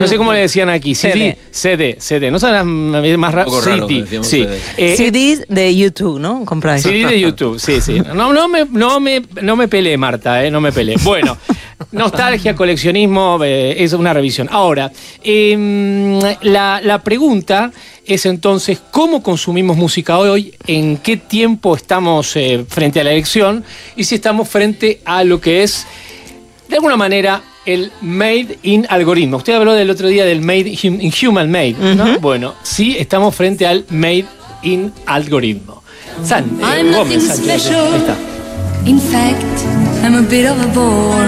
No sé cómo le decían aquí. CD. No sabes más rápido. CD. Sí. CDs de YouTube, ¿no? Compráis. CD de YouTube, sí. No me peleé, Marta, no me peleé. Bueno, nostalgia, coleccionismo, es una revisión. Ahora, la pregunta es entonces, ¿cómo consumimos música hoy? ¿En qué tiempo estamos frente a la elección? Y si estamos frente a lo que es, de alguna manera, el Made in algoritmo. Usted habló del otro día del Made in Human Made, ¿no? Bueno, sí, estamos frente al Made in algoritmo. Gómez Sánchez. Ahí está. In fact, I'm a bit of a bore.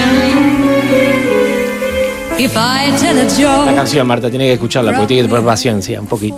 If I tell a joke. La canción, Marta, tiene que escucharla porque tiene que tener paciencia, un poquito.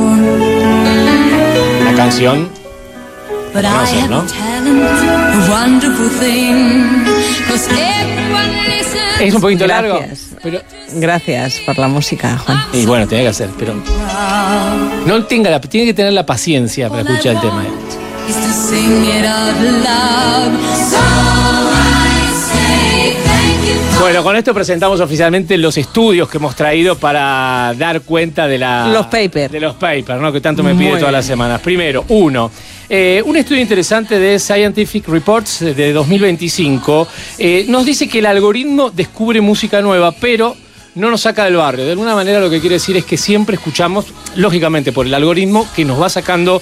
La canción. But I have ¿no? talent, a wonderful thing. 'Cause everyone listens. Es un poquito largo. Pero, Gracias por la música, Juan. y bueno, tiene que hacer, pero tiene que tener la paciencia para escuchar el tema. Is to sing it out loud. So I say thank you. Bueno, con esto presentamos oficialmente los estudios que hemos traído para dar cuenta de Los papers. De los papers, ¿no? Que tanto me pide Muy todas las semanas. Primero, un estudio interesante de Scientific Reports de 2025 nos dice que el algoritmo descubre música nueva, pero no nos saca del barrio. De alguna manera lo que quiere decir es que siempre escuchamos, lógicamente por el algoritmo, que nos va sacando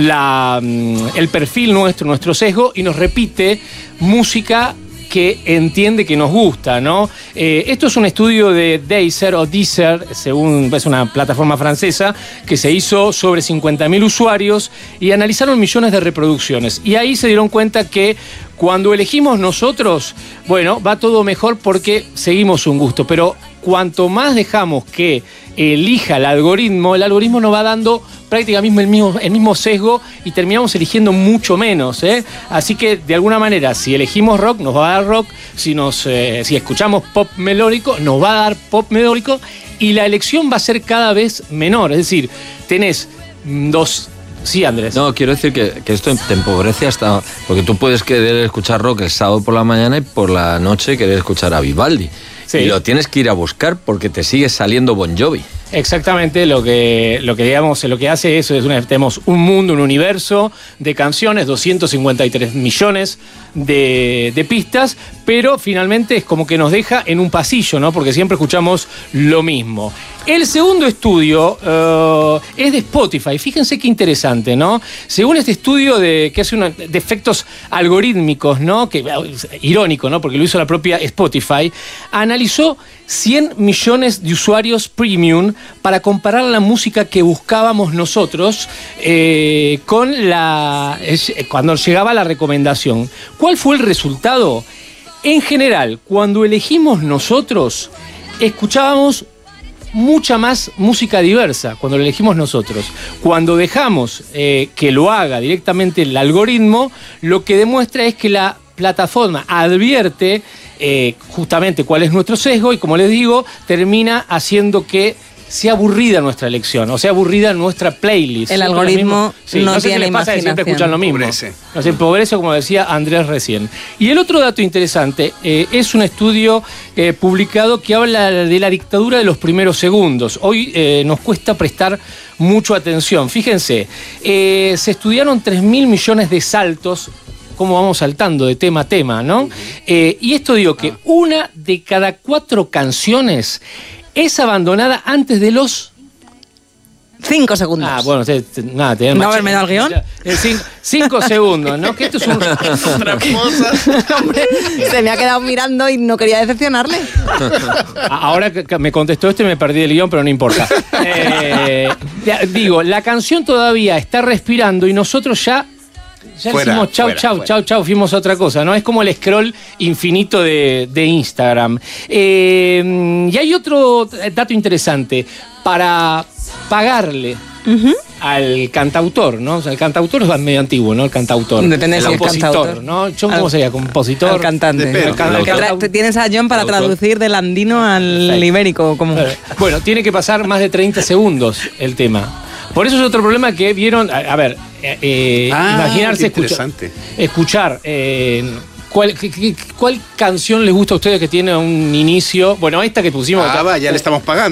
el perfil nuestro sesgo, y nos repite música que entiende que nos gusta, ¿no? Esto es un estudio de Deezer, según es una plataforma francesa, que se hizo sobre 50.000 usuarios y analizaron millones de reproducciones. Y ahí se dieron cuenta que cuando elegimos nosotros, bueno, va todo mejor porque seguimos un gusto, pero cuanto más dejamos que elija el algoritmo nos va dando prácticamente el mismo sesgo y terminamos eligiendo mucho menos, ¿eh? Así que, de alguna manera, si elegimos rock, nos va a dar rock. Si escuchamos pop melódico, nos va a dar pop melódico. Y la elección va a ser cada vez menor. Es decir, tenés dos... Sí, Andrés. No, quiero decir que esto te empobrece hasta... Porque tú puedes querer escuchar rock el sábado por la mañana y por la noche querer escuchar a Vivaldi. Sí. Y lo tienes que ir a buscar porque te sigue saliendo Bon Jovi. Exactamente, lo que hace eso es tenemos un mundo, un universo de canciones, 253 millones de pistas, pero finalmente es como que nos deja en un pasillo, ¿no? Porque siempre escuchamos lo mismo. El segundo estudio es de Spotify. Fíjense qué interesante, ¿no? Según este estudio que hace de efectos algorítmicos, ¿no? Que irónico, ¿no? Porque lo hizo la propia Spotify. Analizó 100 millones de usuarios premium para comparar la música que buscábamos nosotros con cuando llegaba la recomendación. ¿Cuál fue el resultado? En general, cuando elegimos nosotros, escuchábamos mucha más música diversa cuando lo elegimos nosotros. Cuando dejamos que lo haga directamente el algoritmo, lo que demuestra es que la plataforma advierte justamente cuál es nuestro sesgo y, como les digo, termina haciendo que sea aburrida nuestra elección, o sea, aburrida nuestra playlist. El algoritmo no tiene imaginación. Siempre escuchan lo mismo. Nos empobrece, como decía Andrés recién. Y el otro dato interesante es un estudio publicado que habla de la dictadura de los primeros segundos. Hoy nos cuesta prestar mucha atención. Fíjense, se estudiaron 3.000 millones de saltos, cómo vamos saltando de tema a tema, ¿no? Y esto digo que 1 de cada 4 canciones es abandonada antes de los 5 segundos. Ah, bueno, nada, te ¿no haberme dado el guión? 5 segundos, ¿no? Que esto es otra cosa. Hombre, se me ha quedado mirando y no quería decepcionarle. Ahora que me contestó y me perdí el guión, pero no importa. Digo, la canción todavía está respirando y nosotros ya decimos chau, fuimos a otra cosa, ¿no? Es como el scroll infinito de Instagram. Y hay otro dato interesante. Para pagarle al cantautor, ¿no? O sea, el cantautor es medio antiguo, ¿no? El cantautor. Depende el si compositor, ¿no? ¿Cómo sería? ¿Compositor? Al cantante. Tienes a John para traducir del andino al ibérico. Como... Bueno, tiene que pasar más de 30 segundos el tema. Por eso es otro problema que vieron. A ver, imaginarse escuchar ¿Cuál canción les gusta a ustedes que tiene un inicio? Bueno, esta que pusimos. Ya le estamos pagando.